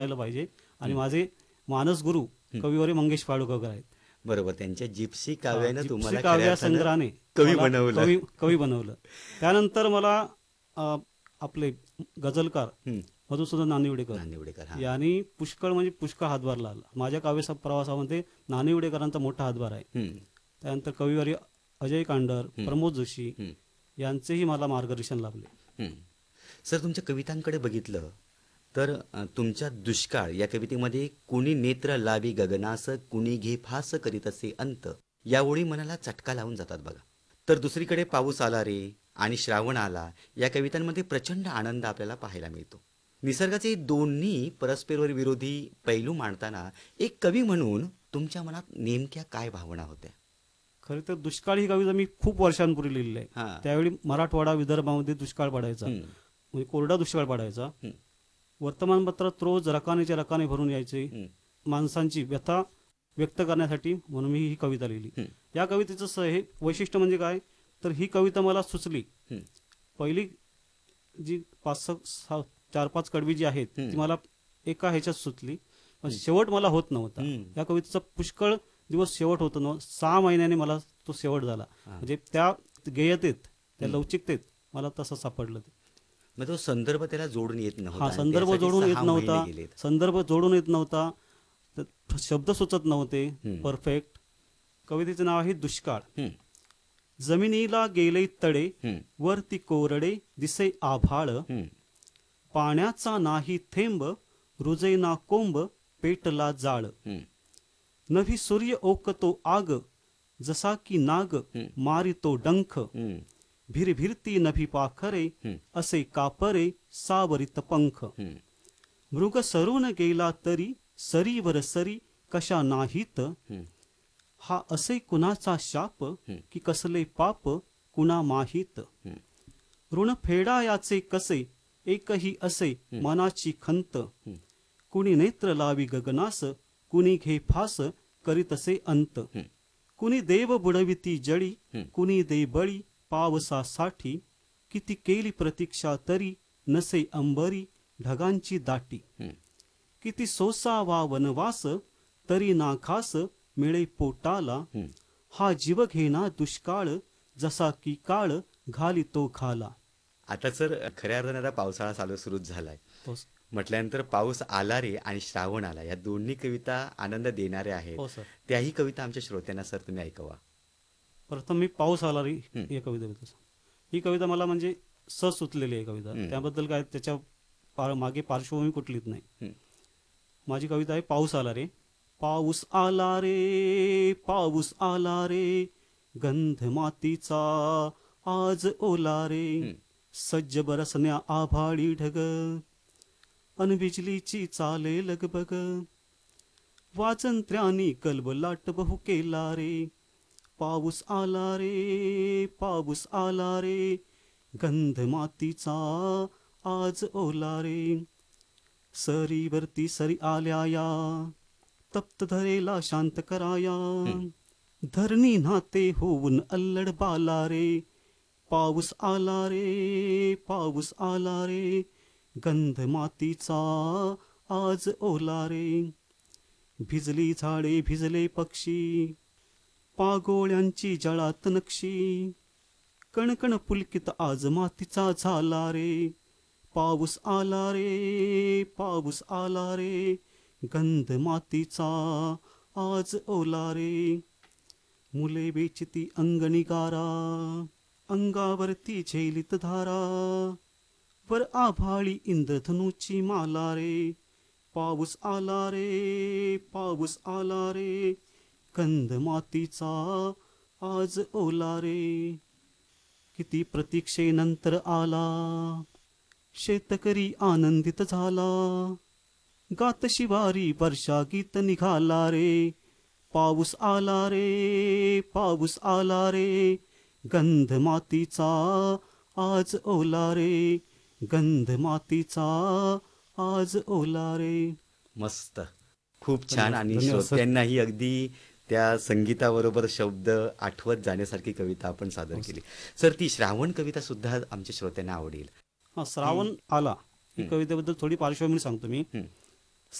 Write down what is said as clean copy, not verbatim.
करायला पाहिजे. आणि माझे मानस गुरु कविवर्य मंगेश पाडुककर आहेत. बरोबर, त्यांच्या जिप्सी हां, काव्यानं जिप्सी तुम्हाला खऱ्या काव्य अर्थानं संग्रहाने कवी मला बनवलं. कवी कवी बनवलं. त्यानंतर मला अ, आपले गझलकार हं, मधुसूदन नानिवडेकर नानिवडेकर. हां. यांनी पुष्कळ म्हणजे पुष्कळ हातभार लावला. माझ्या काव्य प्रवासामध्ये नानिवडेकरांचा मोठा हातभार आहे. हं, त्यानंतर कविवर्य अजय कांडर, हं, प्रमोद जोशी हं, यांचेही मला मार्गदर्शन लाभले. हं. सर, तुमच्या कवितांकडे बघितलं तर तुमच्या दुष्काळ या कवितेमध्ये कुणी नेत्र लावी गगनास, कुणी घे फास करीत असे अंत, या ओळी मनाला चटका लावून जातात बघा. तर दुसरीकडे पाऊस आला रे आणि श्रावण आला या कवितांमध्ये प्रचंड आनंद आपल्याला पाहायला मिळतो. निसर्गाचे दोन्ही परस्परवर विरोधी पैलू मांडताना एक कवी म्हणून तुमच्या मनात नेमक्या काय भावना होत्या? खरं तर दुष्काळ ही कविता मी खूप वर्षांपूर्वी लिहिली आहे. हां. त्यावेळी मराठवाडा विदर्भामध्ये दुष्काळ पडायचा, हं, म्हणजे कोरडा दुष्काळ पडायचा. हं, वर्तमानपत्रात रोज रकानेच्या रकाने भरून यायचे हं, माणसांची व्यथा व्यक्त करण्यासाठी, म्हणून मी ही कविता लिहिली. हं, या कवितेचं हे वैशिष्ट्य म्हणजे काय, तर ही कविता मला सुचली हं, पहिली जी 4-5 कडवी जी आहेत हं, ती मला एका ह्याच्यात सुचली, पण शेवट मला होत नव्हता. हं. या कवितेचा पुष्कळ दिवस शेवट होत नव्हता. 6 महिन्याने मला तो शेवट झाला. हां. म्हणजे त्या गेयतेत, त्या हं. लवचिकतेत मला तसं सापडलं ते. मग तो संदर्भ त्याला जोडून येत नव्हता हा आणि संदर्भ त्यासाठी जोडून येत 6 महिने नव्हता, गेलेत. संदर्भ जोडून येत नव्हता, तर शब्द सुचत नव्हते हं, परफेक्ट. कवितेचं नाव आहे दुष्काळ. हं, जमिनीला गेले तडे, हं, वरती कोरडे दिसे आभाळ, हं, पाण्याचा नाही थेंब, रुजेना कोंब, पेटला जाळ. हं, नभी सूर्य ओकतो आग, जसा की नाग हं, मारितो डंख, हं, भिरभिरती नभी पाखरे, हं, असे कापरे सावरित पंख. हं, मृग सरून गेला तरी, सरीवर सरी कशा नाहीत, हं, हा असे कुणाचा शाप, हं, की कसले पाप कुणा माहीत. हं, ऋण फेडायाचे कसे, एकही असे मनाची खंत, हं, कुणी नेत्र लावी गगनास, कुणी घे फास करीतसे अंत. हं, कुणी देव बुडविती जळी, हं. कुणी दे बळी पावसासाठी, किती केली प्रतीक्षा तरी नसे अंबरी ढगांची दाटी. हं. किती सोसावा वनवास तरी ना खास मिळे पोटाला, हं. हा जीव घेना दुष्काळ जसा की काळ घालितो घाला. आता सर, खऱ्या अर्थानं आता पावसाळा सुरूच झालाय. हो म्हटल्यानंतर पाऊस आला रे आणि श्रावण आला या दोन्ही कविता आनंद देणाऱ्या आहेत. हो सर. त्याही कविता आमच्या श्रोत्यांना सर तुम्ही ऐकवा. प्रथम मी पाऊस आला रे हं. या कवितेबद्दल. ही कविता मला म्हणजे सहज सुचलेली आहे कविता. हं. त्याबद्दल काय त्याच्या मागे पार्श्वभूमी कुठलीच नाही. हं. माझी कविता आहे पाऊस आला रे. पाऊस आला रे, पाऊस आला रे, गंध मातीचा आज ओला रे, हं. सज्ज बरसण्या आभाळी ढग, अन बिजलीची चाले लगबग, वाजंत्र्यानी कलबलाट बहु केला रे. पाऊस आला रे, पाऊस आला रे, गंध मातीचा आज ओला रे, सरीवरती सरी आल्या या, तप्त धरेला शांत कराया, हं. धरणी नाते होऊन अल्लड बाला रे. पाऊस आला रे, पाऊस आला रे, गंध मातीचा आज ओला रे, भिजली झाडे भिजले पक्षी, पागोळ्यांची जळात नक्षी, कणकण पुलकित आज मातीचा झाला रे. पाऊस आला रे, पाऊस आला रे, गंध मातीचा आज ओला रे, मुले बेचिती अंगणी गारा, अंगावरती झेलित धारा, वर आभाळी इंद्रधनुची माला रे. पाऊस आला रे, पाऊस आला रे, गंध मातीचा आज ओला रे, किती प्रतीक्षेनंतर आला, शेतकरी आनंदित झाला, गात शिवारी वर्षा गीत निघाला रे. पाऊस आला रे, पाऊस आला रे, गंध मातीचा आज ओला रे, गंध मातीचा आज ओला रे. मस्त, खूप छान. धन्यवाद, आणि धन्यवाद सर. श्रोत्यांनाही अगदी त्या संगीताबरोबर शब्द आठवत जाण्यासारखी कविता आपण सादर हो, केली. सर, ती श्रावण कविता सुद्धा आमच्या श्रोत्यांना आवडेल. हा श्रावण आला ही हं. कवितेबद्दल थोडी पार्श्वभूमी सांगतो मी. हं,